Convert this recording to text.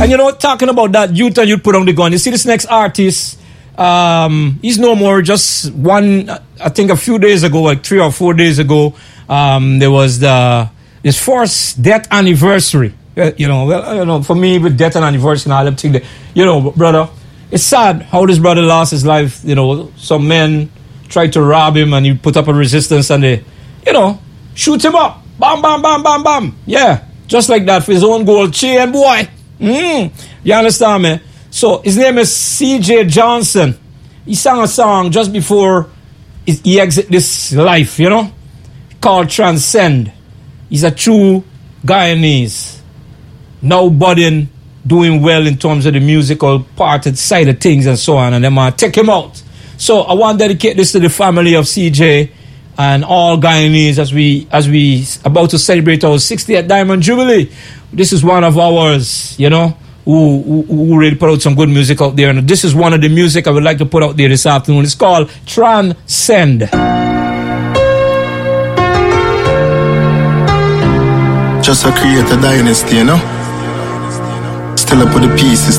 And talking about that, youth and youth put on the gun. You see this next artist, he's no more just one, I think a few days ago, like 3 or 4 days ago, there was his first death anniversary. For me, with death and anniversary, I think that, brother, it's sad how this brother lost his life. Some men tried to rob him and he put up a resistance and they, shoot him up. Bam, bam, bam, bam, bam. Yeah, just like that for his own gold chain, boy. You understand me? So his name is C.J. Johnson. He sang a song just before he exit this life, called Transcend. He's a true Guyanese. Now budding, doing well in terms of the musical part and side of things and so on. And then I take him out. So I want to dedicate this to the family of CJ and all Guyanese as we about to celebrate our 60th Diamond Jubilee. This is one of ours, who really put out some good music out there. And this is one of the music I would like to put out there this afternoon. It's called Transcend. Just to create a dynasty, Still up with the pieces